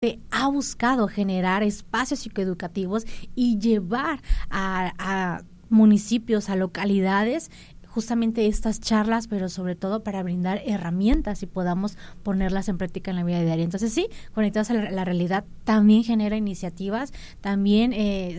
ha buscado generar espacios psicoeducativos y llevar a municipios, a localidades, justamente estas charlas, pero sobre todo para brindar herramientas y podamos ponerlas en práctica en la vida diaria. Entonces sí, Conectados a la Realidad también genera iniciativas, también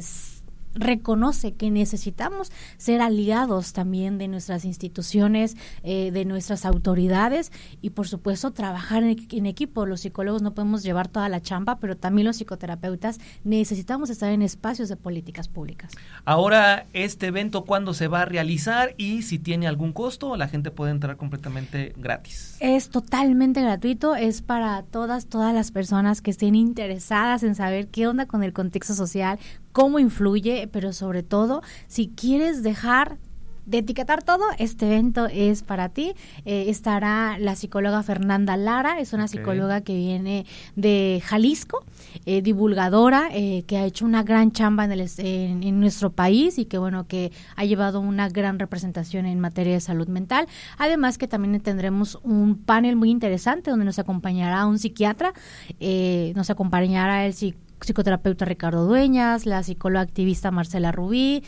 reconoce que necesitamos ser aliados también de nuestras instituciones, de nuestras autoridades y por supuesto trabajar en equipo. Los psicólogos no podemos llevar toda la chamba, pero también los psicoterapeutas necesitamos estar en espacios de políticas públicas. Ahora, este evento, ¿cuándo se va a realizar y si tiene algún costo? ¿La gente puede entrar completamente gratis? Es totalmente gratuito, es para todas las personas que estén interesadas en saber qué onda con el contexto social, cómo influye, pero sobre todo, si quieres dejar de etiquetar todo, este evento es para ti. Estará la psicóloga Fernanda Lara, es una psicóloga que viene de Jalisco, divulgadora, que ha hecho una gran chamba en nuestro país y que bueno, que ha llevado una gran representación en materia de salud mental. Además que también tendremos un panel muy interesante donde nos acompañará un psiquiatra, nos acompañará el psicoterapeuta Ricardo Dueñas, la psicóloga activista Marcela Rubí,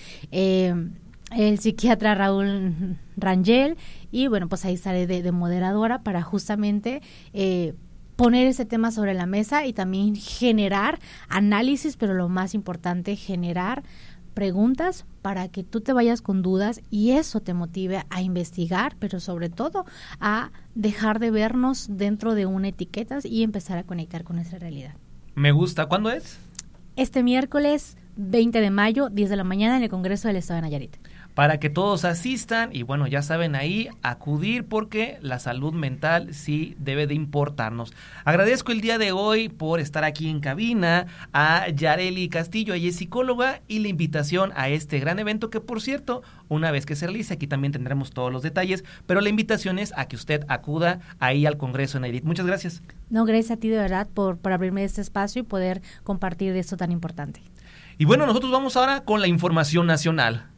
el psiquiatra Raúl Rangel y bueno, pues ahí estaré de moderadora para justamente poner ese tema sobre la mesa y también generar análisis, pero lo más importante, generar preguntas para que tú te vayas con dudas y eso te motive a investigar, pero sobre todo a dejar de vernos dentro de una etiqueta y empezar a conectar con nuestra realidad. Me gusta. ¿Cuándo es? Este miércoles 20 de mayo, 10 de la mañana, en el Congreso del Estado de Nayarit. Para que todos asistan y bueno, ya saben ahí, acudir porque la salud mental sí debe de importarnos. Agradezco el día de hoy por estar aquí en cabina a Yareli Castillo, ella es psicóloga, y la invitación a este gran evento que por cierto, una vez que se realice, aquí también tendremos todos los detalles, pero la invitación es a que usted acuda ahí al Congreso de Nayarit. Muchas gracias. No, gracias a ti de verdad por abrirme este espacio y poder compartir de esto tan importante. Y bueno, nosotros vamos ahora con la información nacional.